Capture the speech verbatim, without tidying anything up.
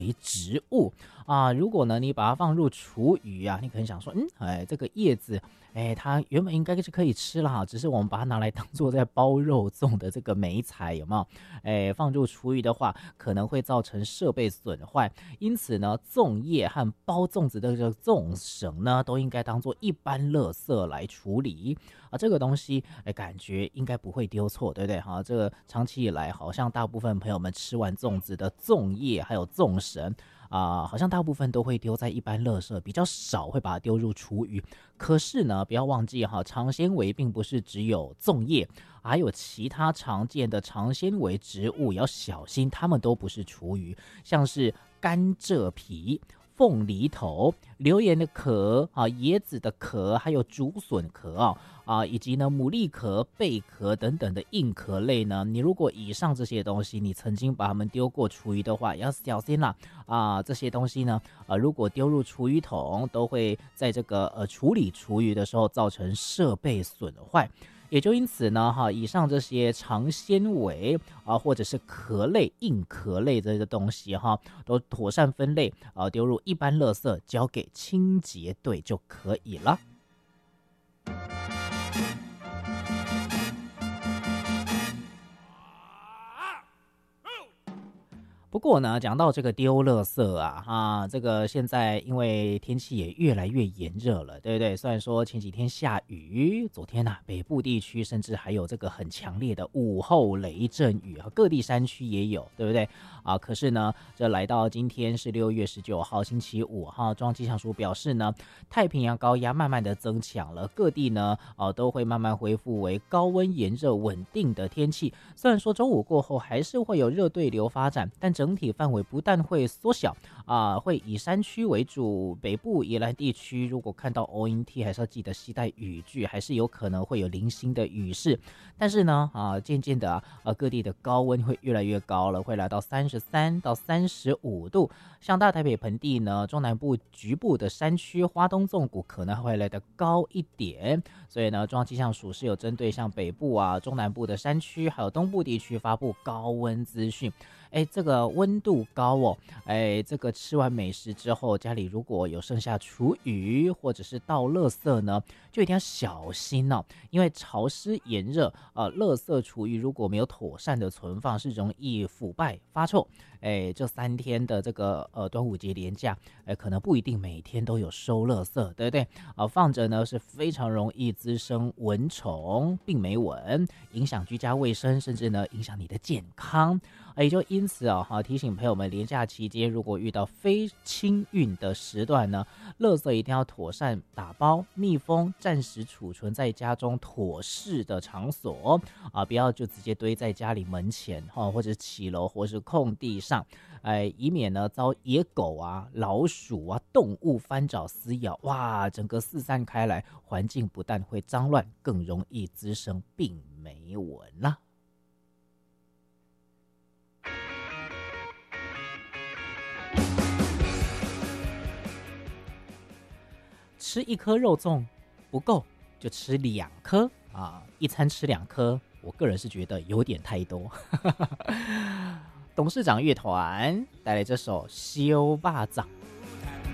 植物啊，如果呢你把它放入厨余啊，你可能想说，嗯，哎，这个叶子，哎，它原本应该是可以吃啦，只是我们把它拿来当做在包肉粽的这个媒材，有没有？哎，放入厨余的话，可能会造成设备损坏，因此呢，粽叶和包粽子的这个粽绳呢，都应该当做一般垃圾来处理啊。这个东西，哎，感觉应该不会丢错，对不对？哈，这个长期以来，好像大部分朋友们吃完粽子的粽叶还有粽绳啊、呃，好像大部分都会丢在一般垃圾，比较少会把它丢入厨余。可是呢，不要忘记哈，长纤维并不是只有粽叶，还有其他常见的长纤维植物，也要小心，它们都不是厨余，像是甘蔗皮、凤梨头、榴莲的壳啊、椰子的壳，还有竹笋壳啊啊，以及呢牡蛎壳、贝壳等等的硬壳类呢，你如果以上这些东西你曾经把它们丢过厨余的话，要小心啦啊！这些东西呢，呃，如果丢入厨余桶，都会在这个呃处理厨余的时候造成设备损坏。也就因此呢，哈，以上这些长纤维啊，或者是壳类、硬壳类这些东西哈，都妥善分类啊，丢入一般垃圾，交给清洁队就可以了。不过呢，讲到这个丢垃圾啊，啊，这个现在因为天气也越来越炎热了，对不对？虽然说前几天下雨，昨天呐、啊，北部地区甚至还有这个很强烈的午后雷阵雨啊，各地山区也有，对不对？啊，可是呢，这来到今天是六月十九号星期五哈，中央气象署表示呢，太平洋高压慢慢的增强了，各地呢，啊，都会慢慢恢复为高温炎热稳定的天气。虽然说中午过后还是会有热对流发展，但整体范围不但会缩小啊、呃，会以山区为主，北部宜兰地区如果看到 O N T 还是要记得携带雨具，还是有可能会有零星的雨势。但是呢啊，渐渐的啊，呃各地的高温会越来越高了，会来到三十三到三十五度。像大台北盆地呢，中南部局部的山区、花东纵谷可能会来得高一点。所以呢，中央气象署是有针对像北部啊、中南部的山区，还有东部地区发布高温资讯。哎，这个温度高哦，哎，这个吃完美食之后，家里如果有剩下厨余或者是倒垃圾呢，就一定要小心哦，因为潮湿炎热，呃，垃圾厨余如果没有妥善的存放，是容易腐败发臭。哎，这三天的这个呃端午节连假，哎，可能不一定每天都有收垃圾，对不对？啊、呃，放着呢是非常容易滋生蚊虫、病媒蚊，影响居家卫生，甚至呢影响你的健康。也就因此啊，哈，提醒朋友们，连假期间如果遇到非清运的时段呢，垃圾一定要妥善打包、密封，暂时储存在家中妥适的场所啊，不要就直接堆在家里门前哈，或者骑楼或是空地上，哎，以免呢遭野狗啊、老鼠啊、动物翻找撕咬，哇，整个四散开来，环境不但会脏乱，更容易滋生病媒蚊啦。吃一颗肉粽不够，就吃两颗啊！一餐吃两颗，我个人是觉得有点太多。董事长乐团带来这首《修霸掌》。